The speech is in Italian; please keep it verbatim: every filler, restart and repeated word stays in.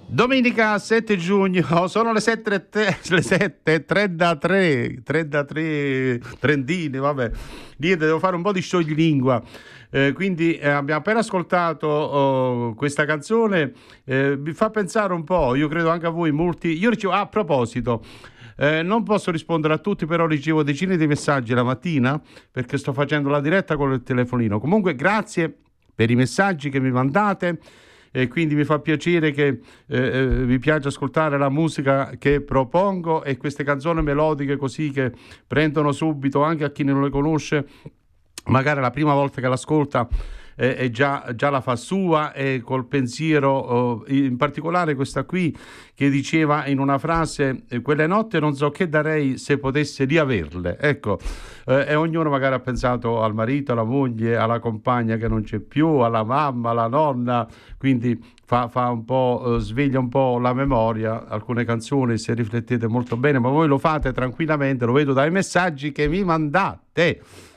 Domenica sette giugno, sono le sette, le sette e trentatré, trentatré trentine, vabbè, niente, devo fare un po' di scioglilingua. Eh, quindi eh, abbiamo appena ascoltato oh, questa canzone, eh, mi fa pensare un po', io credo anche a voi molti, io ricevo, ah, a proposito, eh, non posso rispondere a tutti, però ricevo decine di messaggi la mattina perché sto facendo la diretta con il telefonino. Comunque grazie per i messaggi che mi mandate. E quindi mi fa piacere che eh, vi piace ascoltare la musica che propongo e queste canzoni melodiche così che prendono subito anche a chi non le conosce, magari la prima volta che l'ascolta eh, è già, già la fa sua e col pensiero, eh, in particolare questa qui che diceva in una frase: quelle notte non so che darei se potessi riaverle, ecco. Eh, e ognuno magari ha pensato al marito, alla moglie, alla compagna che non c'è più, alla mamma, alla nonna, quindi fa, fa un po', eh, sveglia un po' la memoria, alcune canzoni se riflettete molto bene, ma voi lo fate tranquillamente, lo vedo dai messaggi che mi mandate.